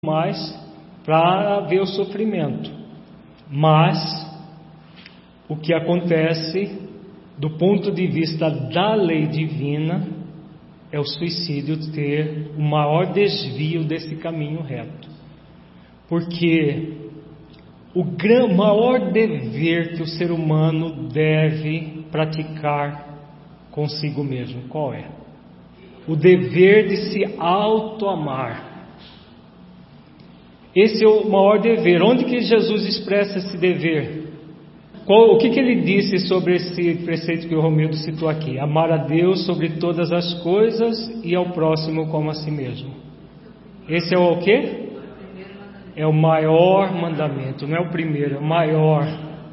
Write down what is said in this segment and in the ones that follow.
mais para ver o sofrimento. Mas o que acontece do ponto de vista da lei divina é o suicídio ter o maior desvio desse caminho reto. Porque o maior dever que o ser humano deve praticar consigo mesmo, qual é? O dever de se auto-amar. Esse é o maior dever. Onde que Jesus expressa esse dever? O que ele disse sobre esse preceito que o Romildo citou aqui? Amar a Deus sobre todas as coisas e ao próximo como a si mesmo. Esse é o quê? É o maior mandamento. Não é o primeiro, é o maior.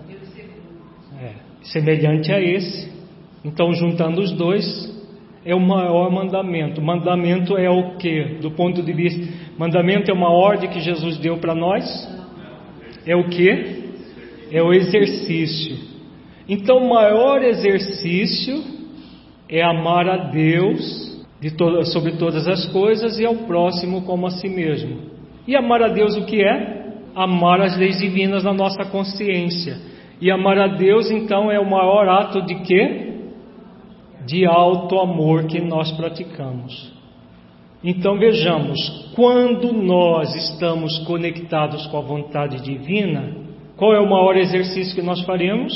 Semelhante a esse. Então, juntando os dois, é o maior mandamento. Mandamento é o quê? Do ponto de vista... Mandamento é uma ordem que Jesus deu para nós? É o quê? É o exercício. Então, o maior exercício é amar a Deus sobre todas as coisas e ao próximo como a si mesmo. E amar a Deus o que é? Amar as leis divinas na nossa consciência. E amar a Deus, então, é o maior ato de quê? De auto-amor que nós praticamos. Então vejamos, quando nós estamos conectados com a vontade divina, qual é o maior exercício que nós faremos?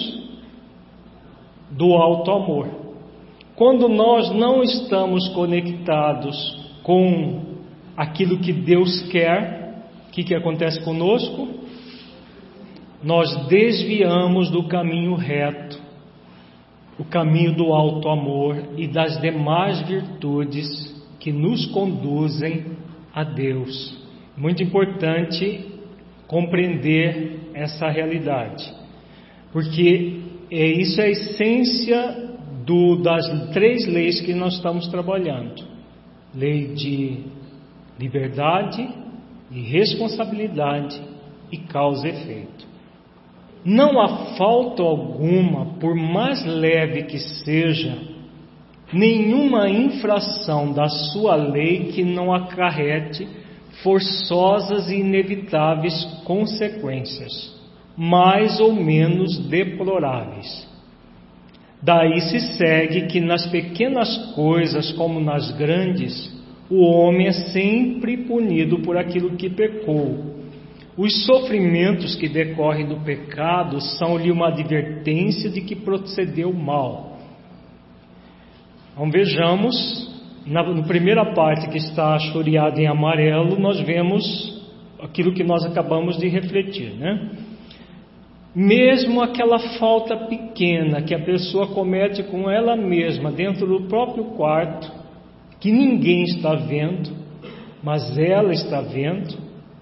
Do auto-amor. Quando nós não estamos conectados com aquilo que Deus quer, o que acontece conosco? Nós desviamos do caminho reto, o caminho do auto-amor e das demais virtudes que nos conduzem a Deus. Muito importante compreender essa realidade, porque isso é a essência das três leis que nós estamos trabalhando: lei de liberdade, de responsabilidade e causa e efeito. Não há falta alguma, por mais leve que seja, nenhuma infração da sua lei que não acarrete forçosas e inevitáveis consequências, mais ou menos deploráveis. Daí se segue que nas pequenas coisas como nas grandes, o homem é sempre punido por aquilo que pecou. Os sofrimentos que decorrem do pecado são-lhe uma advertência de que procedeu mal. Então vejamos, na primeira parte que está choreada em amarelo, nós vemos aquilo que nós acabamos de refletir, né? Mesmo aquela falta pequena que a pessoa comete com ela mesma, dentro do próprio quarto, que ninguém está vendo, mas ela está vendo,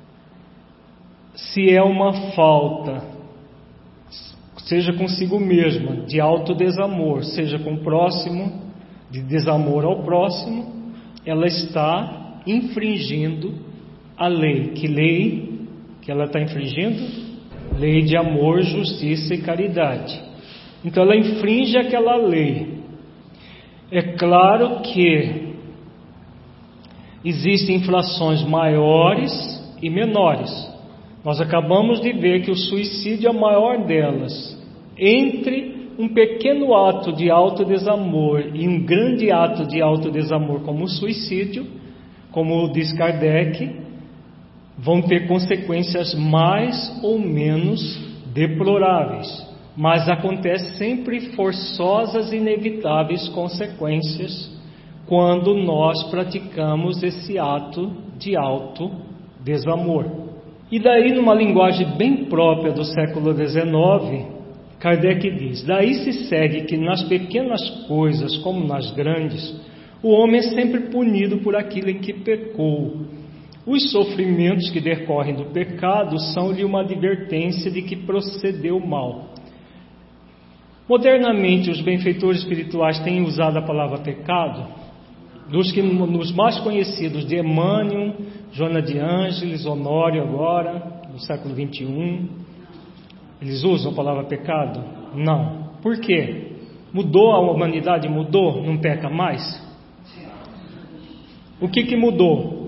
se é uma falta, seja consigo mesma, de autodesamor, seja com o próximo, de desamor ao próximo, ela está infringindo a lei. Que lei que ela está infringindo? Lei de amor, justiça e caridade. Então ela infringe aquela lei. É claro que existem infrações maiores e menores. Nós acabamos de ver que o suicídio é a maior delas. Entre um pequeno ato de autodesamor e um grande ato de autodesamor como o suicídio, como diz Kardec, vão ter consequências mais ou menos deploráveis, mas acontece sempre forçosas e inevitáveis consequências quando nós praticamos esse ato de autodesamor. E daí, numa linguagem bem própria do século XIX, Kardec diz: daí se segue que nas pequenas coisas como nas grandes, o homem é sempre punido por aquilo em que pecou. Os sofrimentos que decorrem do pecado são-lhe uma advertência de que procedeu mal. Modernamente, os benfeitores espirituais têm usado a palavra pecado, nos mais conhecidos de Emmanuel, Joana de Ângeles, Honório agora, no século XXI. Eles usam a palavra pecado? Não. Por quê? Mudou, a humanidade mudou? Não peca mais? O que mudou?